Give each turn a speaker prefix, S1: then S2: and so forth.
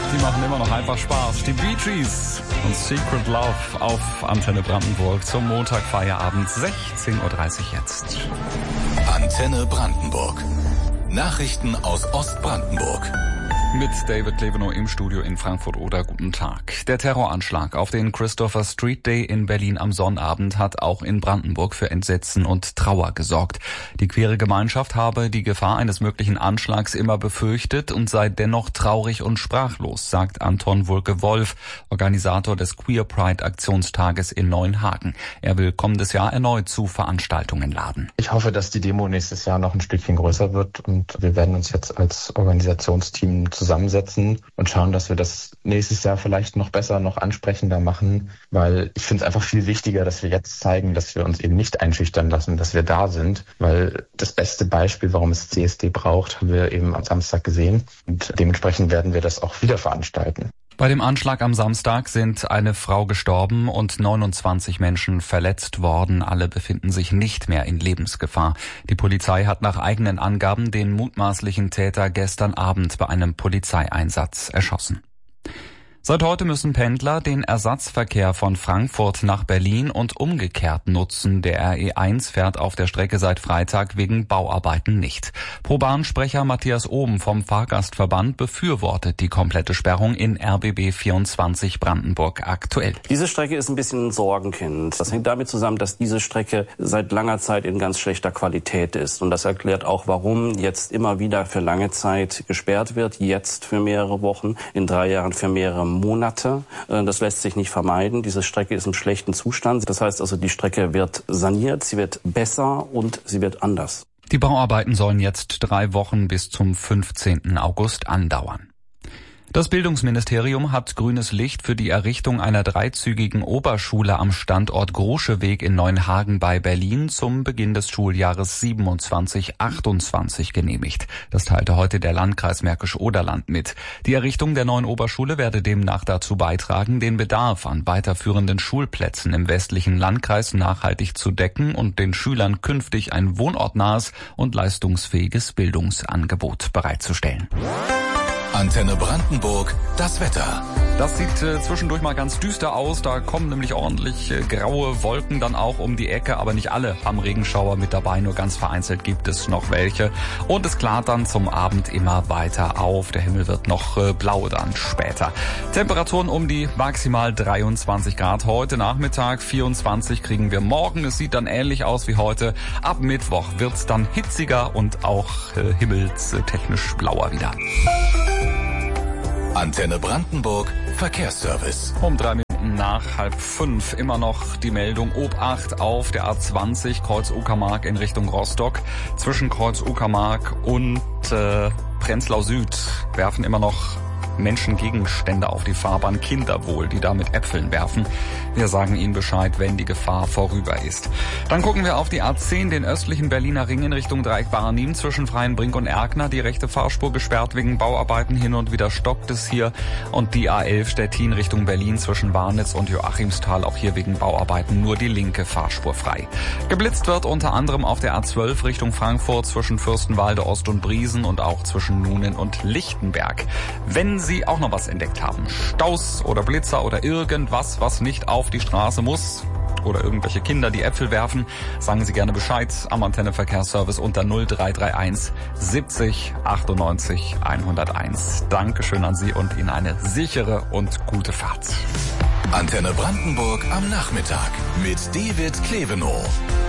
S1: Die machen immer noch einfach Spaß. Die Bee Gees und Secret Love auf Antenne Brandenburg zum Montagfeierabend 16.30 Uhr jetzt.
S2: Antenne Brandenburg. Nachrichten aus Ostbrandenburg.
S1: Mit David Klevenow im Studio in Frankfurt oder guten Tag. Der Terroranschlag auf den Christopher Street Day in Berlin am Sonnabend hat auch in Brandenburg für Entsetzen und Trauer gesorgt. Die queere Gemeinschaft habe die Gefahr eines möglichen Anschlags immer befürchtet und sei dennoch traurig und sprachlos, sagt Anton Wulke-Wolf, Organisator des Queer Pride Aktionstages in Neuenhagen. Er will kommendes Jahr erneut zu Veranstaltungen laden.
S3: Ich hoffe, dass die Demo nächstes Jahr noch ein Stückchen größer wird und wir werden uns jetzt als Organisationsteam zusammensetzen und schauen, dass wir das nächstes Jahr vielleicht noch besser, noch ansprechender machen, weil ich finde es einfach viel wichtiger, dass wir jetzt zeigen, dass wir uns eben nicht einschüchtern lassen, dass wir da sind, weil das beste Beispiel, warum es CSD braucht, haben wir eben am Samstag gesehen und dementsprechend werden wir das auch wieder veranstalten.
S1: Bei dem Anschlag am Samstag sind eine Frau gestorben und 29 Menschen verletzt worden. Alle befinden sich nicht mehr in Lebensgefahr. Die Polizei hat nach eigenen Angaben den mutmaßlichen Täter gestern Abend bei einem Polizeieinsatz erschossen. Seit heute müssen Pendler den Ersatzverkehr von Frankfurt nach Berlin und umgekehrt nutzen. Der RE1 fährt auf der Strecke seit Freitag wegen Bauarbeiten nicht. Pro-Bahn-Sprecher Matthias Oben vom Fahrgastverband befürwortet die komplette Sperrung in RBB 24 Brandenburg aktuell.
S4: Diese Strecke ist ein bisschen ein Sorgenkind. Das hängt damit zusammen, dass diese Strecke seit langer Zeit in ganz schlechter Qualität ist. Und das erklärt auch, warum jetzt immer wieder für lange Zeit gesperrt wird. Jetzt für mehrere Wochen, in 3 Jahren für mehrere Monate. Das lässt sich nicht vermeiden. Diese Strecke ist im schlechten Zustand. Das heißt also, die Strecke wird saniert, sie wird besser und sie wird anders.
S1: Die Bauarbeiten sollen jetzt 3 Wochen bis zum 15. August andauern. Das Bildungsministerium hat grünes Licht für die Errichtung einer 3-zügigen Oberschule am Standort Gruscheweg in Neuenhagen bei Berlin zum Beginn des Schuljahres 27/28 genehmigt. Das teilte heute der Landkreis Märkisch-Oderland mit. Die Errichtung der neuen Oberschule werde demnach dazu beitragen, den Bedarf an weiterführenden Schulplätzen im westlichen Landkreis nachhaltig zu decken und den Schülern künftig ein wohnortnahes und leistungsfähiges Bildungsangebot bereitzustellen.
S2: Antenne Brandenburg, das Wetter.
S1: Das sieht zwischendurch mal ganz düster aus. Da kommen nämlich ordentlich graue Wolken dann auch um die Ecke. Aber nicht alle haben Regenschauer mit dabei. Nur ganz vereinzelt gibt es noch welche. Und es klart dann zum Abend immer weiter auf. Der Himmel wird noch blau dann später. Temperaturen um die maximal 23 Grad. Heute Nachmittag 24 kriegen wir morgen. Es sieht dann ähnlich aus wie heute. Ab Mittwoch wird's dann hitziger und auch himmelstechnisch blauer wieder.
S2: Antenne Brandenburg, Verkehrsservice.
S1: Um 3 Minuten nach 4:30 immer noch die Meldung Obacht auf der A20 Kreuz Uckermark in Richtung Rostock. Zwischen Kreuz Uckermark und Prenzlau Süd werfen immer noch Menschen Gegenstände auf die Fahrbahn, Kinder wohl, die da mit Äpfeln werfen. Wir sagen Ihnen Bescheid, wenn die Gefahr vorüber ist. Dann gucken wir auf die A10, den östlichen Berliner Ring in Richtung Dreieck Barnim zwischen Freienbrink und Erkner. Die rechte Fahrspur gesperrt wegen Bauarbeiten, hin und wieder stockt es hier. Und die A11 Stettin Richtung Berlin zwischen Warnitz und Joachimsthal, auch hier wegen Bauarbeiten nur die linke Fahrspur frei. Geblitzt wird unter anderem auf der A12 Richtung Frankfurt zwischen Fürstenwalde Ost und Briesen und auch zwischen Nuenen und Lichtenberg. Wenn Sie auch noch was entdeckt haben, Staus oder Blitzer oder irgendwas, was nicht auf die Straße muss oder irgendwelche Kinder, die Äpfel werfen, sagen Sie gerne Bescheid am Antenne Verkehrsservice unter 0331 70 98 101. Dankeschön an Sie und Ihnen eine sichere und gute Fahrt.
S2: Antenne Brandenburg am Nachmittag mit David Klevenow.